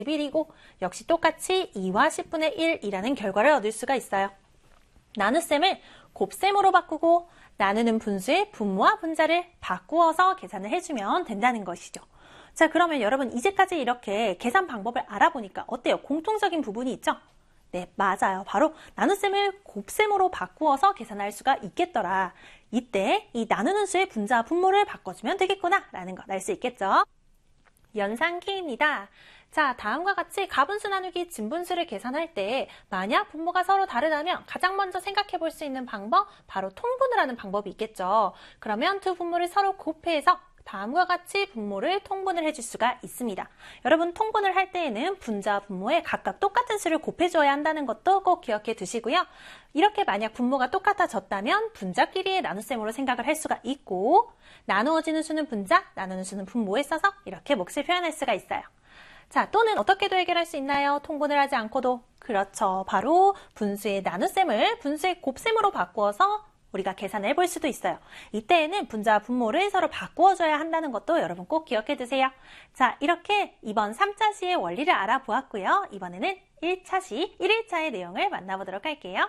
1이고 역시 똑같이 2와 10분의 1이라는 결과를 얻을 수가 있어요. 나눗셈을 곱셈으로 바꾸고 나누는 분수의 분모와 분자를 바꾸어서 계산을 해주면 된다는 것이죠. 자, 그러면 여러분 이제까지 이렇게 계산 방법을 알아보니까 어때요? 공통적인 부분이 있죠? 네, 맞아요. 바로 나눗셈을 곱셈으로 바꾸어서 계산할 수가 있겠더라. 이때 이 나누는 수의 분자와 분모를 바꿔주면 되겠구나 라는 걸 알 수 있겠죠? 연산키입니다. 자, 다음과 같이 가분수 나누기 진분수를 계산할 때 만약 분모가 서로 다르다면 가장 먼저 생각해 볼 수 있는 방법, 바로 통분을 하는 방법이 있겠죠. 그러면 두 분모를 서로 곱해서 다음과 같이 분모를 통분을 해줄 수가 있습니다. 여러분 통분을 할 때에는 분자와 분모에 각각 똑같은 수를 곱해줘야 한다는 것도 꼭 기억해 두시고요. 이렇게 만약 분모가 똑같아졌다면 분자끼리의 나눗셈으로 생각을 할 수가 있고 나누어지는 수는 분자, 나누는 수는 분모에 써서 이렇게 몫을 표현할 수가 있어요. 자, 또는 어떻게도 해결할 수 있나요? 통분을 하지 않고도. 그렇죠. 바로 분수의 나눗셈을 분수의 곱셈으로 바꾸어서 우리가 계산을 해볼 수도 있어요. 이때에는 분자와 분모를 서로 바꾸어줘야 한다는 것도 여러분 꼭 기억해 두세요. 자, 이렇게 이번 3차 시의 원리를 알아보았고요. 이번에는 1차 시, 1일차의 내용을 만나보도록 할게요.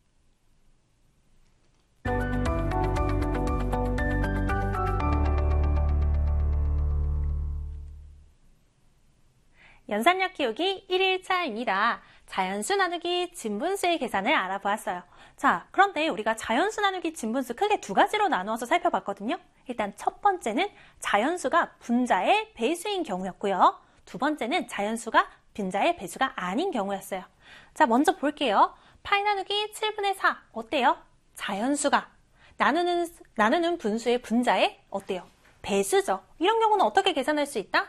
연산력 키우기 1일차입니다. 자연수 나누기 진분수의 계산을 알아보았어요. 자, 그런데 우리가 자연수 나누기 진분수 크게 두 가지로 나누어서 살펴봤거든요. 일단 첫 번째는 자연수가 분자의 배수인 경우였고요. 두 번째는 자연수가 분자의 배수가 아닌 경우였어요. 자, 먼저 볼게요. 8 나누기 7분의 4 어때요? 자연수가 나누는 분수의 분자의 어때요? 배수죠. 이런 경우는 어떻게 계산할 수 있다?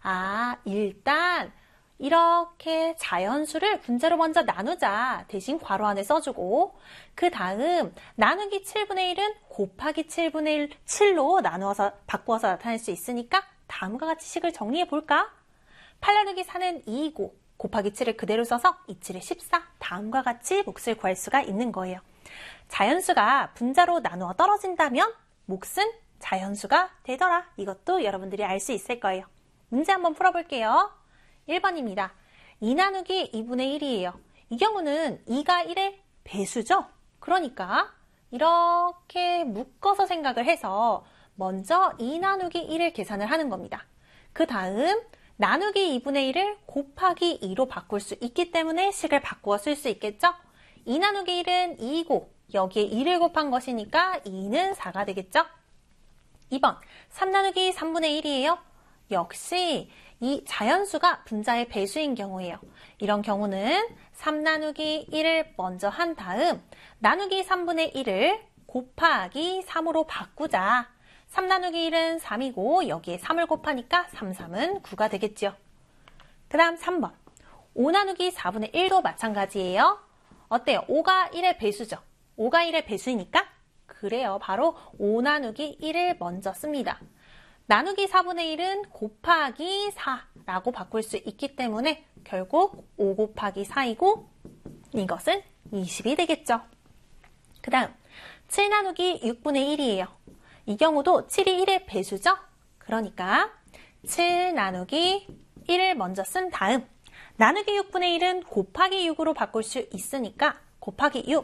일단 이렇게 자연수를 분자로 먼저 나누자. 대신 괄호 안에 써주고 그 다음 나누기 7분의 1은 곱하기 7분의 1, 7로 나누어서 바꾸어서 나타낼 수 있으니까 다음과 같이 식을 정리해 볼까? 8 나누기 4는 2이고 곱하기 7을 그대로 써서 2, 7에 14. 다음과 같이 몫을 구할 수가 있는 거예요. 자연수가 분자로 나누어 떨어진다면 몫은 자연수가 되더라. 이것도 여러분들이 알 수 있을 거예요. 문제 한번 풀어볼게요. 1번입니다. 2 나누기 2분의 1이에요. 이 경우는 2가 1의 배수죠? 그러니까 이렇게 묶어서 생각을 해서 먼저 2 나누기 1을 계산을 하는 겁니다. 그 다음 나누기 2분의 1을 곱하기 2로 바꿀 수 있기 때문에 식을 바꾸어 쓸 수 있겠죠? 2 나누기 1은 2이고 여기에 2를 곱한 것이니까 2는 4가 되겠죠? 2번 3 나누기 3분의 1이에요. 역시 이 자연수가 분자의 배수인 경우예요. 이런 경우는 3 나누기 1을 먼저 한 다음 나누기 3분의 1을 곱하기 3으로 바꾸자. 3 나누기 1은 3이고 여기에 3을 곱하니까 3, 3은 9가 되겠죠. 그 다음 3번 5 나누기 4분의 1도 마찬가지예요. 어때요? 5가 1의 배수죠. 5가 1의 배수이니까 그래요. 바로 5 나누기 1을 먼저 씁니다. 나누기 4분의 1은 곱하기 4라고 바꿀 수 있기 때문에 결국 5 곱하기 4이고 이것은 20이 되겠죠. 그 다음 7 나누기 6분의 1이에요. 이 경우도 7이 1의 배수죠. 그러니까 7 나누기 1을 먼저 쓴 다음 나누기 6분의 1은 곱하기 6으로 바꿀 수 있으니까 곱하기 6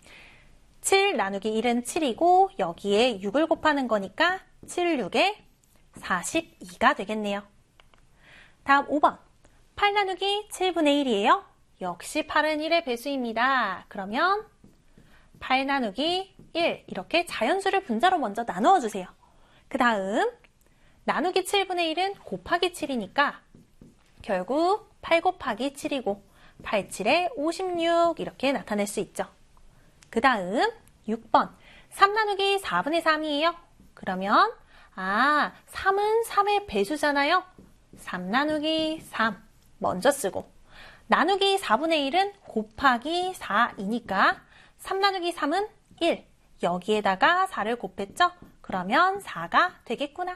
7 나누기 1은 7이고 여기에 6을 곱하는 거니까 7, 6에 42가 되겠네요. 다음 5번 8 나누기 7분의 1이에요. 역시 8은 1의 배수입니다. 그러면 8 나누기 1 이렇게 자연수를 분자로 먼저 나누어 주세요. 그 다음 나누기 7분의 1은 곱하기 7이니까 결국 8 곱하기 7이고 8, 7에 56 이렇게 나타낼 수 있죠. 그 다음 6번 3 나누기 4분의 3이에요. 그러면 3은 3의 배수잖아요. 3 나누기 3 먼저 쓰고 나누기 4분의 1은 곱하기 4이니까 3 나누기 3은 1 여기에다가 4를 곱했죠? 그러면 4가 되겠구나.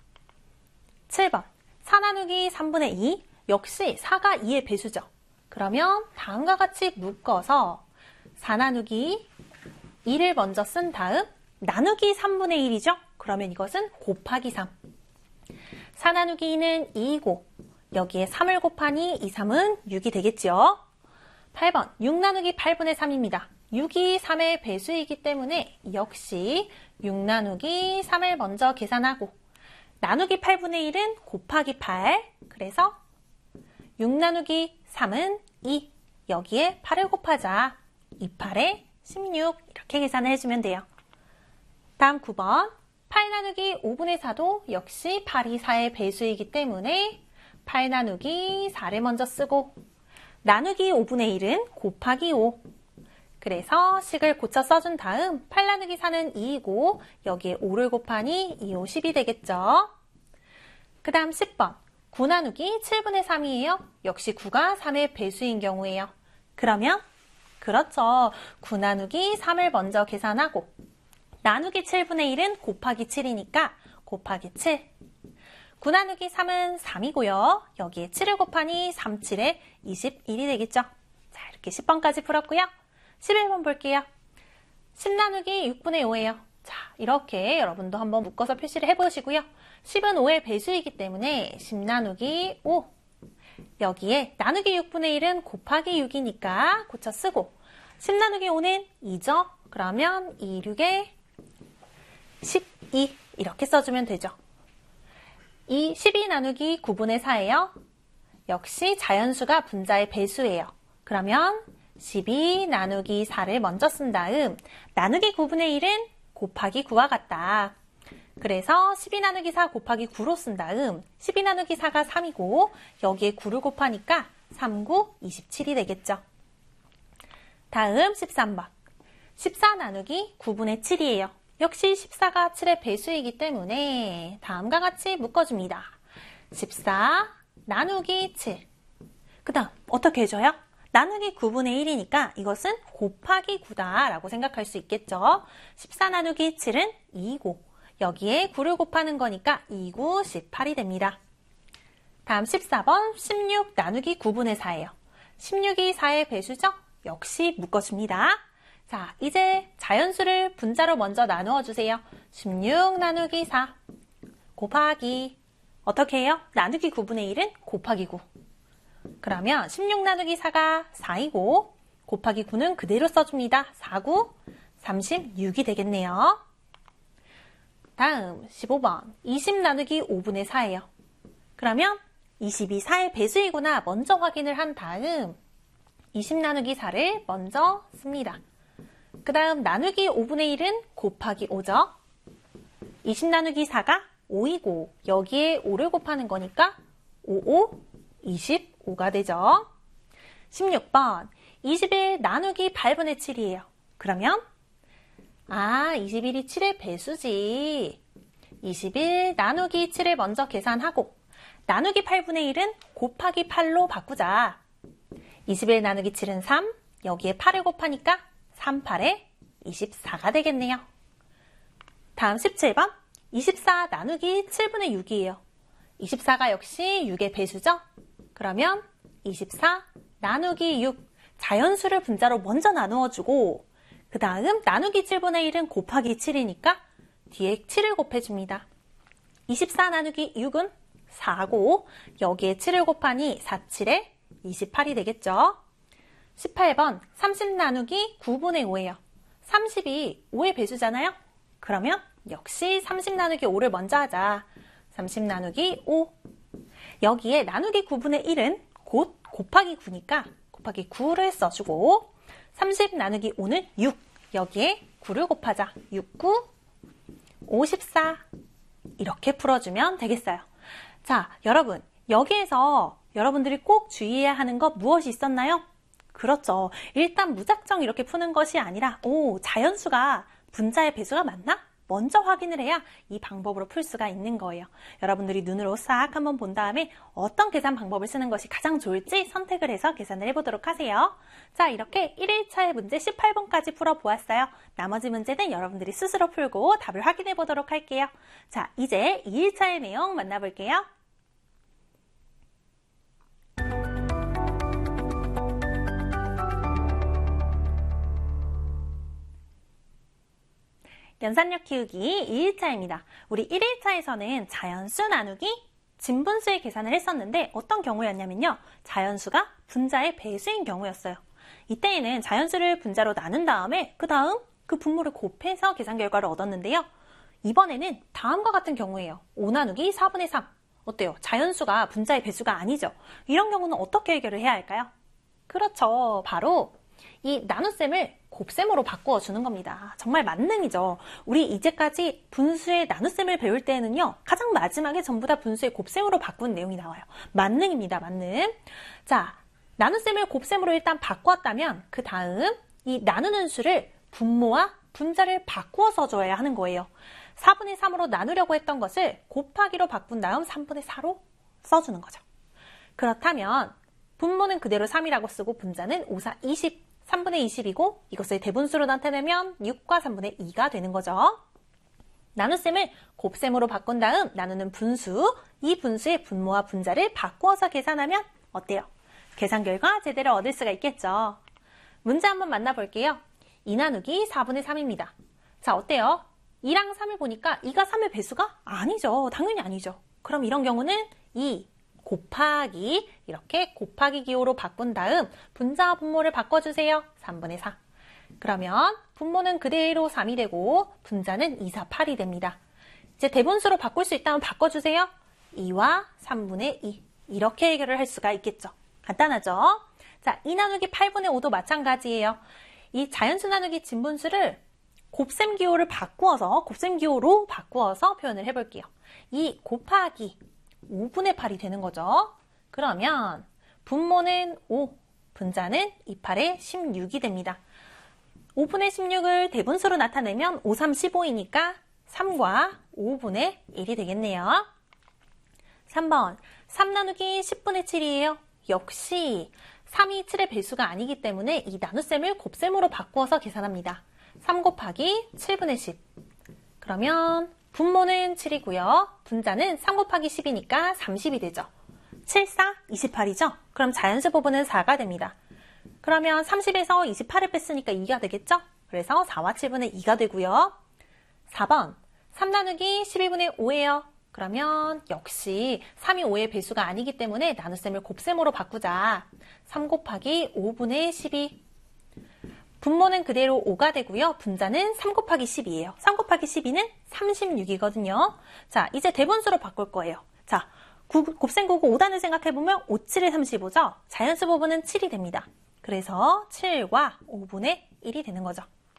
7번 4 나누기 3분의 2 역시 4가 2의 배수죠. 그러면 다음과 같이 묶어서 4 나누기 2를 먼저 쓴 다음 나누기 3분의 1이죠? 그러면 이것은 곱하기 3. 4 나누기 2는 2이고 여기에 3을 곱하니 2, 3은 6이 되겠지요. 8번 6 나누기 8분의 3입니다. 6이 3의 배수이기 때문에 역시 6 나누기 3을 먼저 계산하고 나누기 8분의 1은 곱하기 8. 그래서 6 나누기 3은 2. 여기에 8을 곱하자. 2, 8에 16. 이렇게 계산을 해주면 돼요. 다음 9번 8 나누기 5분의 4도 역시 8이 4의 배수이기 때문에 8 나누기 4를 먼저 쓰고 나누기 5분의 1은 곱하기 5. 그래서 식을 고쳐 써준 다음 8 나누기 4는 2이고 여기에 5를 곱하니 2, 5, 10이 되겠죠. 그 다음 10번 9 나누기 7분의 3이에요. 역시 9가 3의 배수인 경우예요. 그러면 그렇죠. 9 나누기 3을 먼저 계산하고 나누기 7분의 1은 곱하기 7이니까 곱하기 7. 9 나누기 3은 3이고요. 여기에 7을 곱하니 3, 7에 21이 되겠죠. 자, 이렇게 10번까지 풀었고요. 11번 볼게요. 10 나누기 6분의 5예요. 자, 이렇게 여러분도 한번 묶어서 표시를 해보시고요. 10은 5의 배수이기 때문에 10 나누기 5. 여기에 나누기 6분의 1은 곱하기 6이니까 고쳐 쓰고 10 나누기 5는 2죠. 그러면 2, 6에 12 이렇게 써주면 되죠. 이 12 나누기 9분의 4예요. 역시 자연수가 분자의 배수예요. 그러면 12 나누기 4를 먼저 쓴 다음 나누기 9분의 1은 곱하기 9와 같다. 그래서 12 나누기 4 곱하기 9로 쓴 다음 12 나누기 4가 3이고 여기에 9를 곱하니까 3, 9, 27이 되겠죠. 다음 13번 14 나누기 9분의 7이에요. 역시 14가 7의 배수이기 때문에 다음과 같이 묶어줍니다. 14 나누기 7. 그 다음 어떻게 해줘요? 나누기 9분의 1이니까 이것은 곱하기 9다 라고 생각할 수 있겠죠. 14 나누기 7은 2고 여기에 9를 곱하는 거니까 2, 9, 18이 됩니다. 다음 14번 16 나누기 9분의 4예요. 16이 4의 배수죠? 역시 묶어줍니다. 자, 이제 자연수를 분자로 먼저 나누어 주세요. 16 나누기 4 곱하기 어떻게 해요? 나누기 9분의 1은 곱하기 9. 그러면 16 나누기 4가 4이고 곱하기 9는 그대로 써줍니다. 4, 9, 36이 되겠네요. 다음 15번 20 나누기 5분의 4예요. 그러면 20이 4의 배수이구나 먼저 확인을 한 다음 20 나누기 4를 먼저 씁니다. 그 다음 나누기 5분의 1은 곱하기 5죠. 20 나누기 4가 5이고 여기에 5를 곱하는 거니까 5, 5, 25가 되죠. 16번 21 나누기 8분의 7이에요. 그러면 21이 7의 배수지. 21 나누기 7을 먼저 계산하고 나누기 8분의 1은 곱하기 8로 바꾸자. 21 나누기 7은 3, 여기에 8을 곱하니까 3, 8에 24가 되겠네요. 다음 17번 24 나누기 7분의 6이에요. 24가 역시 6의 배수죠? 그러면 24 나누기 6, 자연수를 분자로 먼저 나누어주고 그 다음 나누기 7분의 1은 곱하기 7이니까 뒤에 7을 곱해줍니다. 24 나누기 6은 4고 여기에 7을 곱하니 4, 7에 28이 되겠죠. 18번 30 나누기 9분의 5예요. 30이 5의 배수잖아요. 그러면 역시 30 나누기 5를 먼저 하자. 30 나누기 5. 여기에 나누기 9분의 1은 곧 곱하기 9니까 곱하기 9를 써주고 30 나누기 5는 6. 여기에 9를 곱하자. 6, 9, 54. 이렇게 풀어주면 되겠어요. 자, 여러분 여기에서 여러분들이 꼭 주의해야 하는 것 무엇이 있었나요? 그렇죠. 일단 무작정 이렇게 푸는 것이 아니라 자연수가 분자의 배수가 맞나? 먼저 확인을 해야 이 방법으로 풀 수가 있는 거예요. 여러분들이 눈으로 싹 한번 본 다음에 어떤 계산 방법을 쓰는 것이 가장 좋을지 선택을 해서 계산을 해보도록 하세요. 자, 이렇게 1일차의 문제 18번까지 풀어보았어요. 나머지 문제는 여러분들이 스스로 풀고 답을 확인해 보도록 할게요. 자, 이제 2일차의 내용 만나볼게요. 연산력 키우기 2일차입니다. 우리 1일차에서는 자연수 나누기 진분수의 계산을 했었는데 어떤 경우였냐면요. 자연수가 분자의 배수인 경우였어요. 이때에는 자연수를 분자로 나눈 다음에 그 다음 그 분모를 곱해서 계산 결과를 얻었는데요. 이번에는 다음과 같은 경우예요. 5 나누기 4분의 3. 어때요? 자연수가 분자의 배수가 아니죠. 이런 경우는 어떻게 해결을 해야 할까요? 그렇죠. 바로 이 나눗셈을 곱셈으로 바꾸어 주는 겁니다. 정말 만능이죠. 우리 이제까지 분수의 나눗셈을 배울 때에는요. 가장 마지막에 전부 다 분수의 곱셈으로 바꾼 내용이 나와요. 만능입니다. 만능. 자, 나눗셈을 곱셈으로 일단 바꾸었다면 그 다음 이 나누는 수를 분모와 분자를 바꾸어 써줘야 하는 거예요. 4분의 3으로 나누려고 했던 것을 곱하기로 바꾼 다음 3분의 4로 써주는 거죠. 그렇다면 분모는 그대로 3이라고 쓰고 분자는 5, 4, 20, 3분의 20이고 이것을 대분수로 나타내면 6과 3분의 2가 되는 거죠. 나눗셈을 곱셈으로 바꾼 다음 나누는 분수, 이 분수의 분모와 분자를 바꾸어서 계산하면 어때요? 계산 결과 제대로 얻을 수가 있겠죠. 문제 한번 만나볼게요. 2 나누기 4분의 3입니다. 자, 어때요? 2랑 3을 보니까 2가 3의 배수가 아니죠. 당연히 아니죠. 그럼 이런 경우는 2 곱하기 이렇게 곱하기 기호로 바꾼 다음 분자와 분모를 바꿔주세요. 3분의 4. 그러면 분모는 그대로 3이 되고 분자는 2, 4, 8이 됩니다. 이제 대분수로 바꿀 수 있다면 바꿔주세요. 2와 3분의 2. 이렇게 해결을 할 수가 있겠죠. 간단하죠? 자, 2 나누기 8분의 5도 마찬가지예요. 이 자연수 나누기 진분수를 곱셈 기호로 바꾸어서 표현을 해볼게요. 2 곱하기 5분의 8이 되는 거죠. 그러면 분모는 5, 분자는 2, 8에 16이 됩니다. 5분의 16을 대분수로 나타내면 5, 3, 15이니까 3과 5분의 1이 되겠네요. 3번 3 나누기 10분의 7이에요. 역시 3이 7의 배수가 아니기 때문에 이 나눗셈을 곱셈으로 바꾸어서 계산합니다. 3 곱하기 7분의 10. 그러면 분모는 7이고요. 분자는 3 곱하기 10이니까 30이 되죠. 7, 4, 28이죠. 그럼 자연수 부분은 4가 됩니다. 그러면 30에서 28을 뺐으니까 2가 되겠죠? 그래서 4와 7분의 2가 되고요. 4번 3 나누기 12분의 5예요. 그러면 역시 3이 5의 배수가 아니기 때문에 나눗셈을 곱셈으로 바꾸자. 3 곱하기 5분의 12. 분모는 그대로 5가 되고요. 분자는 3 곱하기 10이에요. 3 곱하기 12는 36이거든요. 자, 이제 대분수로 바꿀 거예요. 자, 곱셈 9고 5단을 생각해보면 5, 7에 35죠? 자연수 부분은 7이 됩니다. 그래서 7과 5분의 1이 되는 거죠.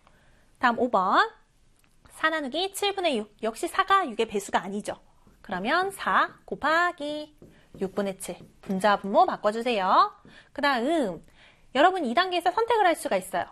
다음 5번 4 나누기 7분의 6. 역시 4가 6의 배수가 아니죠. 그러면 4 곱하기 6분의 7. 분자와 분모 바꿔주세요. 그 다음 여러분 2단계에서 선택을 할 수가 있어요.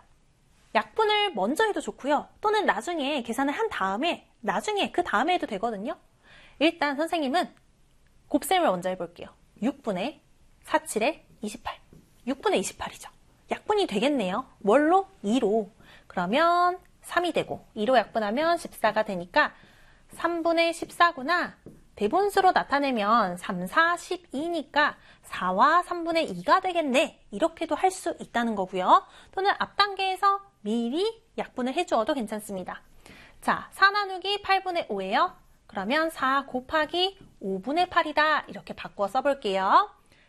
약분을 먼저 해도 좋고요. 또는 나중에 계산을 한 다음에 그 다음에 해도 되거든요. 일단 선생님은 곱셈을 먼저 해볼게요. 6분의 4, 7에 28. 6분의 28이죠. 약분이 되겠네요. 뭘로? 2로. 그러면 3이 되고 2로 약분하면 14가 되니까 3분의 14구나. 대분수로 나타내면 3, 4, 12니까 4와 3분의 2가 되겠네. 이렇게도 할 수 있다는 거고요. 또는 앞 단계에서 미리 약분을 해주어도 괜찮습니다. 자, 4 나누기 8분의 5예요. 그러면 4 곱하기 5분의 8이다. 이렇게 바꿔 써볼게요.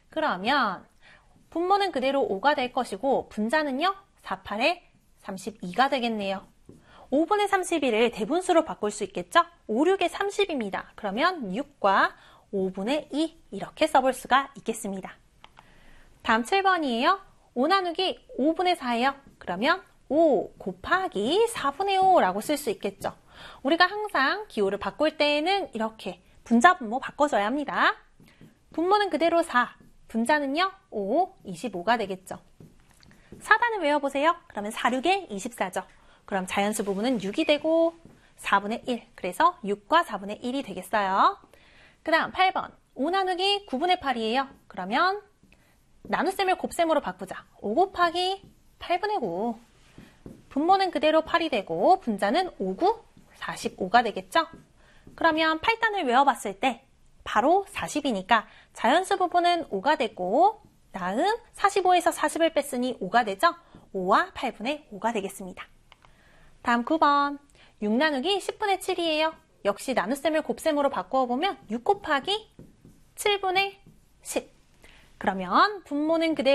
그러면 분모는 그대로 5가 될 것이고 분자는요. 4, 8에 32가 되겠네요. 5분의 31을 대분수로 바꿀 수 있겠죠? 5, 6에 30입니다. 그러면 6과 5분의 2 이렇게 써볼 수가 있겠습니다. 다음 7번이에요. 5 나누기 5분의 4예요. 그러면 5 곱하기 4분의 5라고 쓸 수 있겠죠. 우리가 항상 기호를 바꿀 때에는 이렇게 분자 분모 바꿔줘야 합니다. 분모는 그대로 4, 분자는요 5, 25가 되겠죠. 4단을 외워보세요. 그러면 4, 6에 24죠. 그럼 자연수 부분은 6이 되고 4분의 1, 그래서 6과 4분의 1이 되겠어요. 그 다음 8번 5 나누기 9분의 8이에요. 그러면 나눗셈을 곱셈으로 바꾸자. 5 곱하기 8분의 9. 분모는 그대로 8이 되고 분자는 5, 9, 45가 되겠죠? 그러면 8단을 외워봤을 때 바로 40이니까 자연수 부분은 5가 되고 다음 45에서 40을 뺐으니 5가 되죠? 5와 8분의 5가 되겠습니다. 다음 9번 6 나누기 10분의 7이에요. 역시 나눗셈을 곱셈으로 바꾸어 보면 6 곱하기 7분의 10. 그러면 분모는 그대로